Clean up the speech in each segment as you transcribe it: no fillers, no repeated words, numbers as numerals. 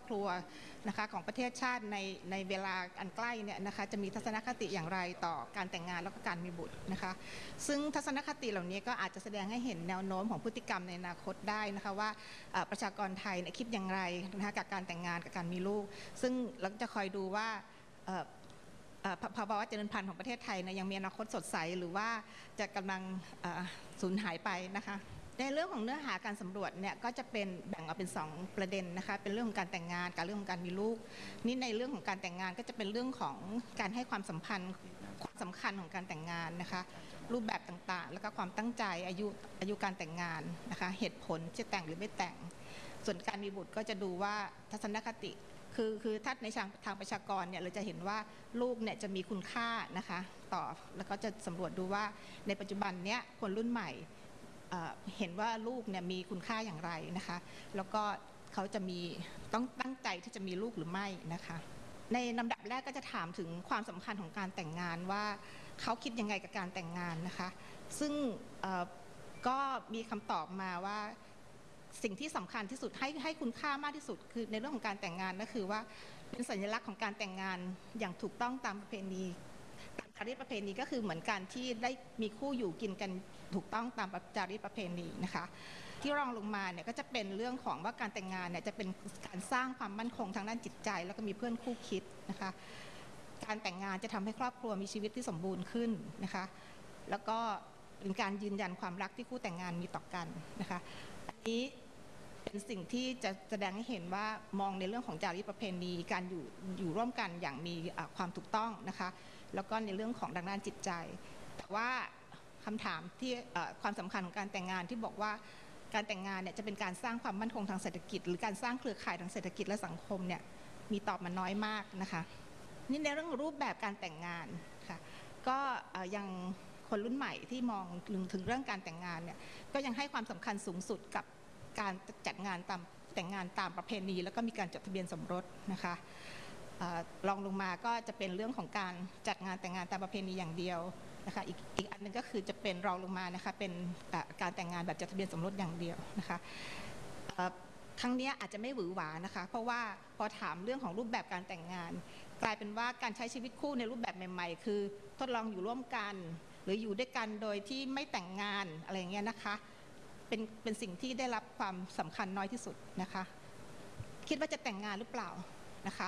ครัวนะคะของประเทศชาติในเวลาอันใกล้เนี่ยนะคะจะมีทัศนคติอย่างไรต่อการแต่งงานแล้วก็การมีบุตรนะคะซึ่งทัศนคติเหล่านี้ก็อาจจะแสดงให้เห็นแนวโน้มของพฤติกรรมในอนาคตได้นะคะว่าประชากรไทยคิดอย่างไรนะคะกับการแต่งงานกับการมีลูกซึ่งเราจะคอยดูว่าภาวะเจริญพันธุ์ของประเทศไทยยังมีอนาคตสดใสหรือว่าจะกำลังสูญหายไปนะคะในเรื่องของเนื้อหาการสำรวจเนี่ยก็จะเป็นแบ่งออกเป็น2ประเด็นนะคะเป็นเรื่องของการแต่งงานกับเรื่องของการมีลูกนี่ในเรื่องของการแต่งงานก็จะเป็นเรื่องของการให้ความสำคัญของการแต่งงานนะคะรูปแบบต่างๆแล้วก็ความตั้งใจอายุการแต่งงานนะคะเหตุผลจะแต่งหรือไม่แต่งส่วนการมีบุตรก็จะดูว่าทัศนคติคือถ้าในทางประชากรเนี่ยเราจะเห็นว่าลูกเนี่ยจะมีคุณค่านะคะต่อแล้วก็จะสำรวจดูว่าในปัจจุบันเนี้ยคนรุ่นใหม่เห็นว่าลูกเนี่ยมีคุณค่าอย่างไรนะคะแล้วก็เขาจะต้องตั้งใจที่จะมีลูกหรือไม่นะคะในลำดับแรกก็จะถามถึงความสำคัญของการแต่งงานว่าเขาคิดยังไงกับการแต่งงานนะคะซึ่งก็มีคำตอบมาว่าสิ่งที่สำคัญที่สุดให้คุณค่ามากที่สุดคือในเรื่องของการแต่งงานก็คือว่าเป็นสัญลักษณ์ของการแต่งงานอย่างถูกต้องตามประเพณีตามจารีตประเพณีก็คือเหมือนการที่ได้มีคู่อยู่กินกันถูกต้องตามจารีตประเพณีนะคะที่รองลงมาเนี่ยก็จะเป็นเรื่องของว่าการแต่งงานเนี่ยจะเป็นการสร้างความมั่นคงทางด้านจิตใจแล้วก็มีเพื่อนคู่คิดนะคะการแต่งงานจะทำให้ครอบครัวมีชีวิตที่สมบูรณ์ขึ้นนะคะแล้วก็เป็นการยืนยันความรักที่คู่แต่งงานมีต่อกันนะคะอันนี้เป็นสิ่งที่จะแสดงให้เห็นว่ามองในเรื่องของจารีตประเพณีการอยู่ร่วมกันอย่างมีความถูกต้องนะคะแล้วก็ในเรื่องของทางด้านจิตใจแต่ว่าคำถามที่ความสำคัญของการแต่งงานที่บอกว่าการแต่งงานเนี่ยจะเป็นการสร้างความมั่นคงทางเศรษฐกิจหรือการสร้างเครือข่ายทางเศรษฐกิจและสังคมเนี่ยมีตอบมาน้อยมากนะคะนี่ในเรื่องรูปแบบการแต่งงานค่ะก็ยังคนรุ่นใหม่ที่มองถึงเรื่องการแต่งงานเนี่ยก็ยังให้ความสำคัญสูงสุดกับการจัดงานแต่งงานตามประเพณีแล้วก็มีการจดทะเบียนสมรสนะคะรองลงมาก็จะเป็นเรื่องของการจัดงานแต่งงานตามประเพณีอย่างเดียวนะคะอีกอันนึงก็คือจะเป็นรองลงมานะคะเป็นการแต่งงานแบบจดทะเบียนสมรสอย่างเดียวนะคะครั้งนี้อาจจะไม่หวือหวานะคะเพราะว่าพอถามเรื่องของรูปแบบการแต่งงานกลายเป็นว่าการใช้ชีวิตคู่ในรูปแบบใหม่ๆคือทดลองอยู่ร่วมกันหรืออยู่ด้วยกันโดยที่ไม่แต่งงานอะไรอย่างเงี้ยนะคะเป็นสิ่งที่ได้รับความสำคัญน้อยที่สุดนะคะคิดว่าจะแต่งงานหรือเปล่านะคะ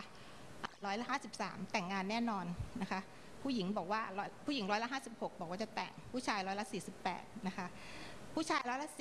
53%แต่งงานแน่นอนนะคะผู้หญิง56%บอกว่าจะแต่งผู้ชาย48%นะคะผู้ชาย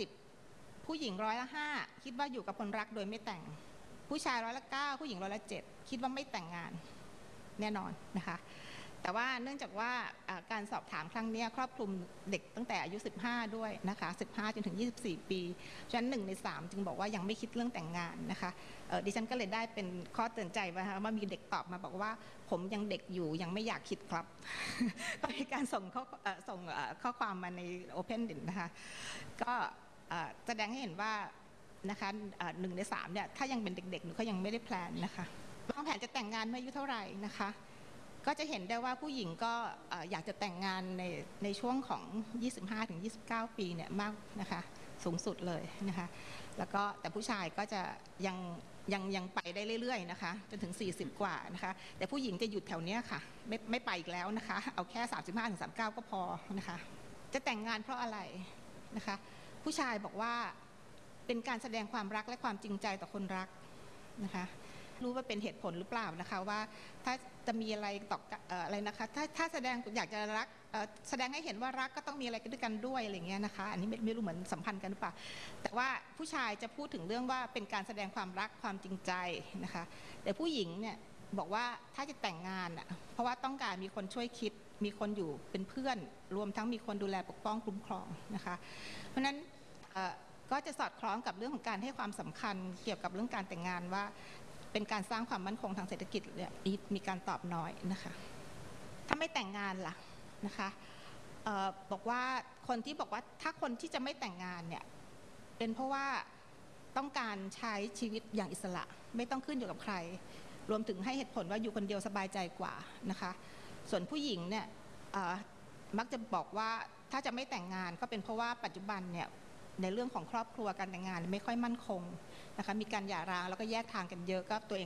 10%ผู้หญิง5%คิดว่าอยู่กับคนรักโดยไม่แต่งผู้ชาย9%ผู้หญิง7%คิดว่าไม่แต่งงานแน่นอนนะคะแต่ว่าเนื่องจากว่าการสอบถามครั้งนี้ครอบคลุมเด็กตั้งแต่อายุ15ด้วยนะคะ15จนถึง24ปีฉะนั้น1 ใน 3จึงบอกว่ายังไม่คิดเรื่องแต่งงานนะคะดิฉันก็เลยได้เป็นข้อเตือนใจว่ามีเด็กตอบมาบอกว่าผมยังเด็กอยู่ยังไม่อยากคิดครับ ก็มีการส่งข้อความมาใน Open นะคะก็แสดงให้เห็นว่านะคะ1 ใน 3เนี่ยถ้ายังเป็นเด็กๆหนูเขายังไม่ได้แพลนนะคะวางแผนจะแต่งงานเมื่ออายุเท่าไหร่นะคะก็จะเห็นได้ว่าผู้หญิงก็อยากจะแต่งงานในช่วงของ25-29 ปีเนี่ยมากนะคะสูงสุดเลยนะคะแล้วก็แต่ผู้ชายก็จะยังไปได้เรื่อยๆนะคะจนถึง40กว่านะคะแต่ผู้หญิงจะหยุดแถวเนี้ยค่ะไม่ไปอีกแล้วนะคะเอาแค่35-39ก็พอนะคะจะแต่งงานเพราะอะไรนะคะผู้ชายบอกว่าเป็นการแสดงความรักและความจริงใจต่อคนรักนะคะรู้ว่าเป็นเหตุผลหรือเปล่านะคะว่าถ้าจะมีอะไรต่ออะไรนะคะถ้าแสดงอยากจะรักแสดงให้เห็นว่ารักก็ต้องมีอะไรกันด้วยกันด้วยอะไรเงี้ยนะคะอันนี้ไม่รู้เหมือนสัมพันธ์กันหรือเปล่าแต่ว่าผู้ชายจะพูดถึงเรื่องว่าเป็นการแสดงความรักความจริงใจนะคะแต่ผู้หญิงเนี่ยบอกว่าถ้าจะแต่งงานเพราะว่าต้องการมีคนช่วยคิดมีคนอยู่เป็นเพื่อนรวมทั้งมีคนดูแลปกป้องคุ้มครองนะคะเพราะฉะนั้นก็จะสอดคล้องกับเรื่องของการให้ความสำคัญเกี่ยวกับเรื่องการแต่งงานว่าเป็นการสร้างความมั่นคงทางเศรษฐกิจเนี่ยมีการตอบน้อยนะคะถ้าไม่แต่งงานล่ะนะคะบอกว่าคนที่บอกว่าถ้าคนที่จะไม่แต่งงานเนี่ยเป็นเพราะว่าต้องการใช้ชีวิตอย่างอิสระไม่ต้องขึ้นอยู่กับใครรวมถึงให้เหตุผลว่าอยู่คนเดียวสบายใจกว่านะคะส่วนผู้หญิงเนี่ยมักจะบอกว่าถ้าจะไม่แต่งงานก็เป็นเพราะว่าปัจจุบันเนี่ยในเรื่องของครอบครัวการแต่งงานไม่ค่อยมั่นคงนะคะมีการหย่าร้างแล้วก็แยกทางกันเยอะก็ตัวเอง